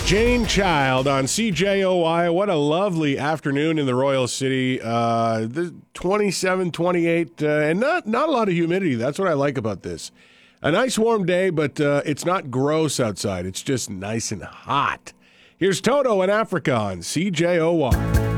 Jane Child on CJOY. What a lovely afternoon in the Royal City. 27, 28, and not a lot of humidity. That's what I like about this. A nice warm day, but it's not gross outside. It's just nice and hot. Here's Toto in Africa on CJOY.